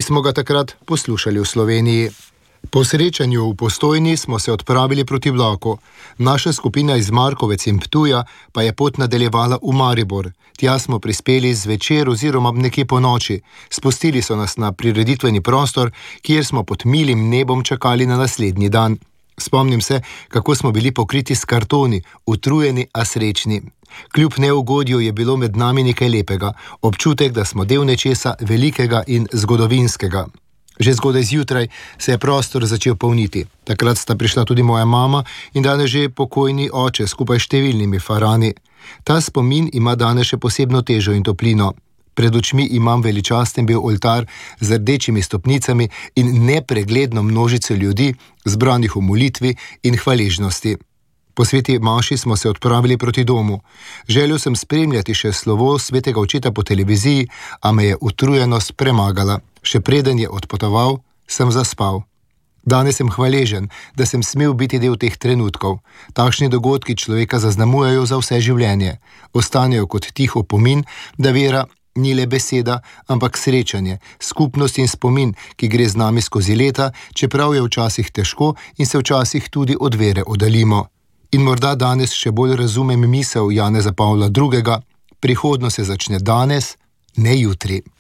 smo ga takrat poslušali v Sloveniji. Po srečanju v Postojni smo se odpravili proti vlaku. Naša skupina iz Markovec in Ptuja pa je pot nadaljevala v Maribor. Tja smo prispeli zvečer oziroma nekje po noči. Spustili so nas na prireditveni prostor, kjer smo pod milim nebom čakali na naslednji dan. Spomnim se, kako smo bili pokriti s kartoni, utrujeni, a srečni. Kljub neugodju je bilo med nami nekaj lepega, občutek, da smo del nečesa velikega in zgodovinskega. Že zgodaj zjutraj se je prostor začel polniti. Takrat sta prišla tudi moja mama in danes že pokojni oče skupaj s številnimi farani. Ta spomin ima danes še posebno težo in toplino. Pred očmi imam veličasten bil oltar z rdečimi stopnicami in nepregledno množico ljudi, zbranih v molitvi in hvaležnosti. Po sveti maši smo se odpravili proti domu. Želel sem spremljati še slovo svetega očeta po televiziji, a me je utrujenost premagala. Še preden je odpotoval, sem zaspal. Danes sem hvaležen, da sem smel biti del teh trenutkov. Takšni dogodki človeka zaznamujejo za vse življenje. Ostanejo kot tih opomin, da vera ni le beseda, ampak srečanje, skupnost in spomin, ki gre z nami skozi leta, čeprav je včasih težko in se včasih tudi od vere oddaljimo. In morda danes še bolj razumem misel Janeza Pavla II. Prihodnost se začne danes, ne jutri.